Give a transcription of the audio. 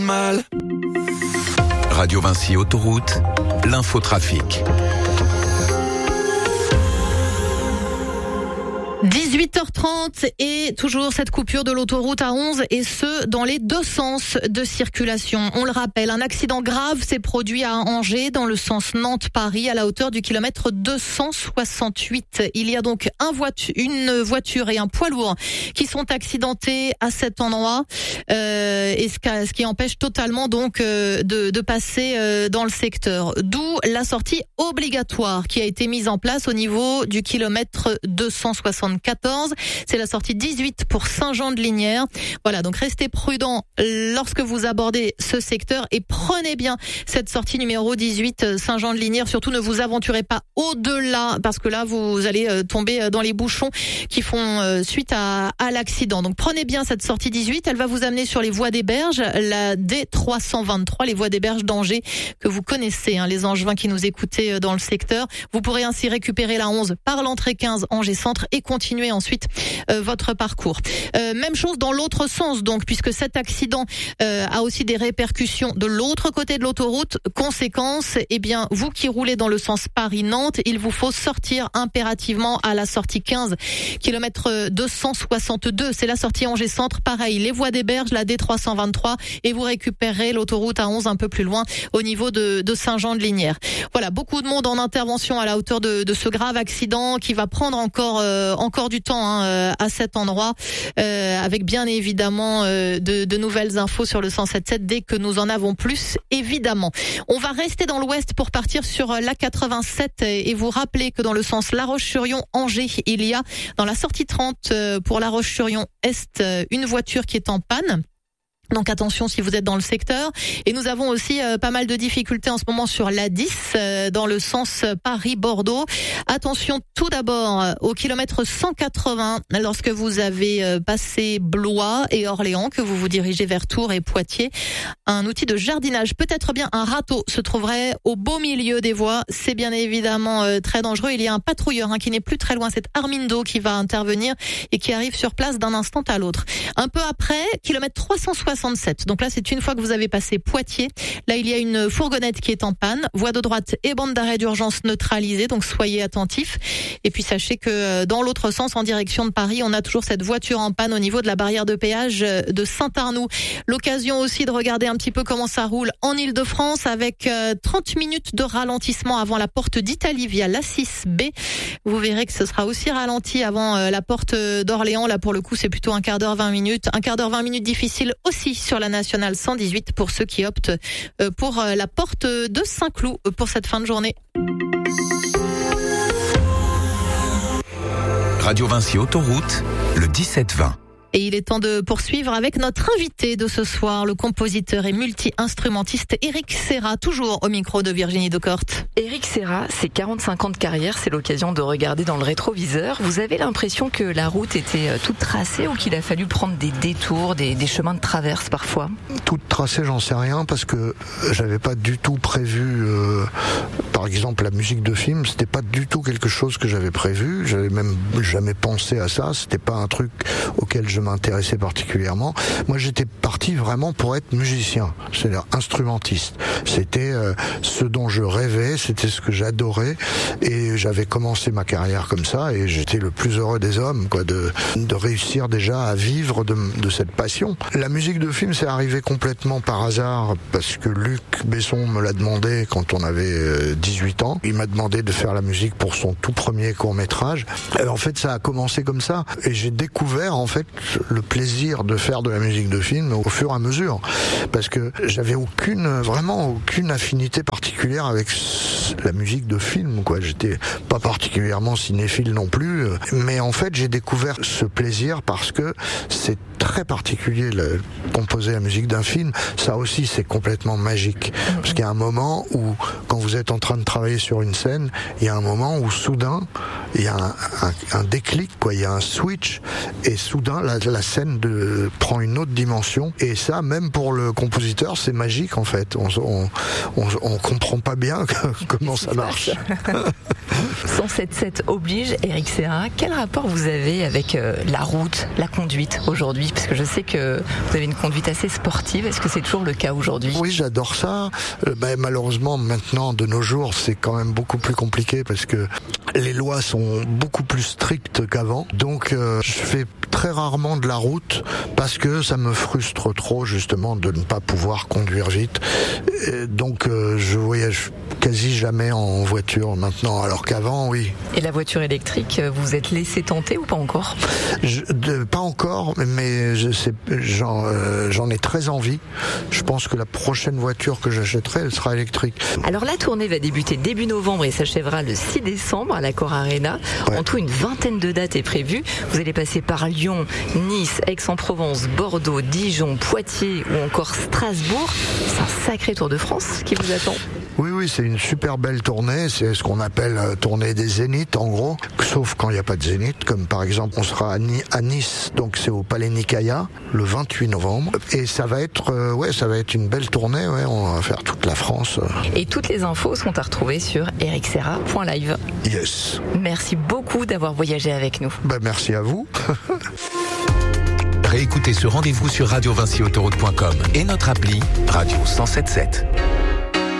Mal. Radio Vinci Autoroute, l'infotrafic. 18h30 et toujours cette coupure de l'autoroute A11 et ce dans les deux sens de circulation. On le rappelle, un accident grave s'est produit à Angers dans le sens Nantes-Paris à la hauteur du kilomètre 268. Il y a donc une voiture et un poids lourd qui sont accidentés à cet endroit et ce qui empêche totalement donc de passer dans le secteur. D'où la sortie obligatoire qui a été mise en place au niveau du kilomètre 274. C'est la sortie 18 pour Saint-Jean-de-Lignières. Voilà, donc restez prudents lorsque vous abordez ce secteur et prenez bien cette sortie numéro 18 Saint-Jean-de-Lignières. Surtout ne vous aventurez pas au-delà parce que là vous allez tomber dans les bouchons qui font suite à l'accident. Donc prenez bien cette sortie 18, elle va vous amener sur les voies des Berges, la D323, les voies des Berges d'Angers que vous connaissez, les Angevins qui nous écoutez dans le secteur. Vous pourrez ainsi récupérer la 11 par l'entrée 15 Angers Centre et continuer ensuite votre parcours. Même chose dans l'autre sens donc, puisque cet accident a aussi des répercussions de l'autre côté de l'autoroute. Conséquence, vous qui roulez dans le sens Paris-Nantes, il vous faut sortir impérativement à la sortie 15 kilomètre 262. C'est la sortie Angers Centre, pareil, les voies des Berges, la D323 et vous récupérerez l'autoroute A11 un peu plus loin au niveau de Saint-Jean-de-Lignières. Voilà, beaucoup de monde en intervention à la hauteur de ce grave accident qui va prendre encore du temps à cet endroit, avec bien évidemment de nouvelles infos sur le 177 dès que nous en avons plus, évidemment. On va rester dans l'ouest pour partir sur la 87 et vous rappeler que dans le sens La Roche-sur-Yon-Angers, il y a dans la sortie 30 pour La Roche-sur-Yon-Est une voiture qui est en panne. Donc attention si vous êtes dans le secteur. Et nous avons aussi pas mal de difficultés en ce moment sur l'A10 dans le sens Paris-Bordeaux. Attention tout d'abord au kilomètre 180 lorsque vous avez passé Blois et Orléans, que vous vous dirigez vers Tours et Poitiers. Un outil de jardinage, peut-être bien un râteau, se trouverait au beau milieu des voies. C'est bien évidemment très dangereux. Il y a un patrouilleur qui n'est plus très loin, c'est Armindo qui va intervenir et qui arrive sur place d'un instant à l'autre. Un peu après, kilomètre 367. Donc là, c'est une fois que vous avez passé Poitiers. Là, il y a une fourgonnette qui est en panne. Voie de droite et bande d'arrêt d'urgence neutralisée. Donc soyez attentifs. Et puis sachez que dans l'autre sens, en direction de Paris, on a toujours cette voiture en panne au niveau de la barrière de péage de Saint-Arnoux. L'occasion aussi de regarder un petit peu comment ça roule en Ile-de-France avec 30 minutes de ralentissement avant la porte d'Italie via l'A6B. Vous verrez que ce sera aussi ralenti avant la porte d'Orléans. Là, pour le coup, c'est plutôt un quart d'heure, 20 minutes. Un quart d'heure, 20 minutes difficile aussi sur la nationale 118 pour ceux qui optent pour la porte de Saint-Cloud pour cette fin de journée. Radio Vinci Autoroute, le 17-20. Et il est temps de poursuivre avec notre invité de ce soir, le compositeur et multi-instrumentiste Éric Serra, toujours au micro de Virginie Decorte. Éric Serra, c'est 45 ans de carrière, c'est l'occasion de regarder dans le rétroviseur. Vous avez l'impression que la route était toute tracée ou qu'il a fallu prendre des détours, des chemins de traverse parfois? Toute tracée, j'en sais rien parce que j'avais pas du tout prévu, par exemple la musique de film, c'était pas du tout quelque chose que j'avais prévu, j'avais même jamais pensé à ça, c'était pas un truc auquel je m'intéressais particulièrement. Moi, j'étais parti vraiment pour être musicien, c'est-à-dire instrumentiste. C'était ce dont je rêvais, c'était ce que j'adorais, et j'avais commencé ma carrière comme ça, et j'étais le plus heureux des hommes, de réussir déjà à vivre de cette passion. La musique de film, c'est arrivé complètement par hasard, parce que Luc Besson me l'a demandé quand on avait 18 ans. Il m'a demandé de faire la musique pour son tout premier court-métrage. Et en fait, ça a commencé comme ça, et j'ai découvert en fait le plaisir de faire de la musique de film au fur et à mesure, parce que j'avais vraiment aucune affinité particulière avec la musique de film, J'étais pas particulièrement cinéphile non plus, mais en fait j'ai découvert ce plaisir parce que c'est très particulier, composer la musique d'un film, ça aussi c'est complètement magique, parce qu'il y a un moment où quand vous êtes en train de travailler sur une scène, il y a un moment où soudain, il y a un déclic, quoi. Il y a un switch, et soudain, la scène prend une autre dimension. Et ça, même pour le compositeur, c'est magique, en fait. On comprend pas bien comment ça marche. 107.7 oblige, Eric Serra. Quel rapport vous avez avec la route, la conduite aujourd'hui? Parce que je sais que vous avez une conduite assez sportive. Est-ce que c'est toujours le cas aujourd'hui? Oui, j'adore ça. Malheureusement, maintenant, de nos jours, c'est quand même beaucoup plus compliqué parce que les lois sont beaucoup plus strictes qu'avant. Donc, je fais très rarement de la route parce que ça me frustre trop, justement, de ne pas pouvoir conduire vite. Et donc, je voyage quasi jamais en voiture maintenant, alors qu'avant, oui. Et la voiture électrique, vous vous êtes laissé tenter ou pas encore? Pas encore, mais j'en ai très envie. Je pense que la prochaine voiture que j'achèterai, elle sera électrique. Alors la tournée va débuter début novembre et s'achèvera le 6 décembre à l'Accor Arena. Ouais. En tout, une vingtaine de dates est prévue. Vous allez passer par Lyon, Nice, Aix-en-Provence, Bordeaux, Dijon, Poitiers ou encore Strasbourg. C'est un sacré Tour de France qui vous attend. Oui, c'est une super belle tournée. C'est ce qu'on appelle tournée des zéniths, en gros. Sauf quand il n'y a pas de zénith, comme par exemple, on sera à Nice, donc c'est au Palais Nicaïa, le 28 novembre. Et ça va être une belle tournée. Ouais, on va faire toute la France. Et toutes les infos sont à retrouver sur ericserra.live. Yes. Merci beaucoup d'avoir voyagé avec nous. Merci à vous. Réécoutez ce rendez-vous sur radiovinciautoroute.com et notre appli Radio 107.7.